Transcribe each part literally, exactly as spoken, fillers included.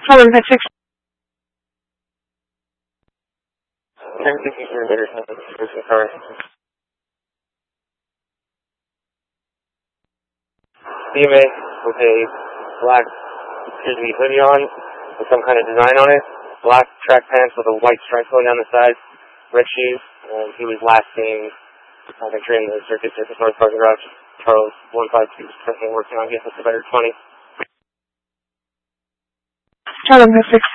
Seven six six. Ten sixty three meters. Sorry. C M A with a black, appears to be hoodie on with some kind of design on it. Black track pants with a white stripe going down the sides. Red shoes. And he was last seen, I think, in the Circuit Circus North Parking Garage. Charles one five two is currently working on getting us a better twenty. Charlie six six.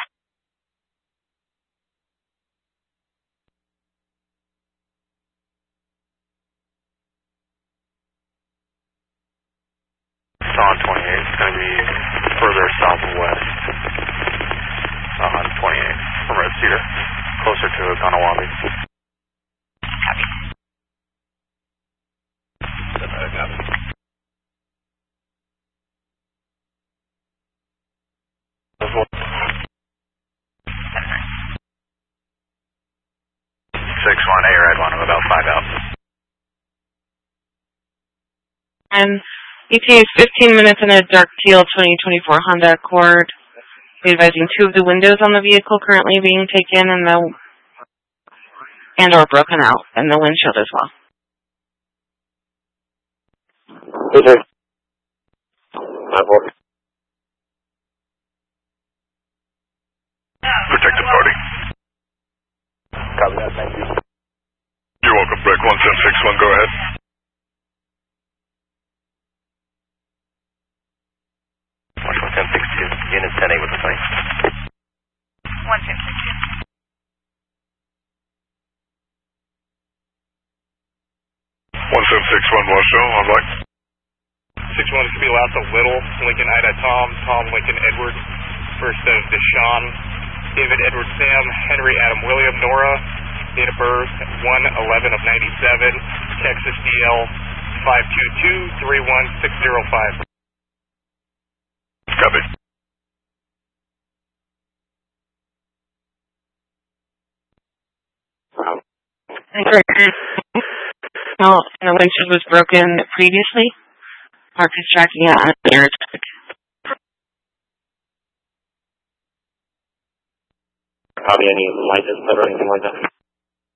On twenty-eight, it's going to be further southwest on twenty-eight from Red Cedar, closer to Kahnawake. Copy. six one, A red one, I'm about five out. And E T A is fifteen minutes in a dark teal twenty twenty-four Honda Accord. We're advising two of the windows on the vehicle currently being taken and the and or broken out, and the windshield as well. Okay. My fault. Protected party. Copy that, thank you. You're welcome, break one seven six one, go ahead. one ten six two, unit ten eight with the site. one ten six two. one seven six one, Washoe, on light. six one is going to be Lassa Little, Lincoln Ida Tom, Tom Lincoln Edward, first of Deshaun, David Edward Sam, Henry Adam William Nora, date of birth one eleven of ninety-seven, Texas D L five two two three one six zero five. Copy. Well, the windshield was broken previously. Mark is tracking it on the air. Copy, any license plate or anything like that?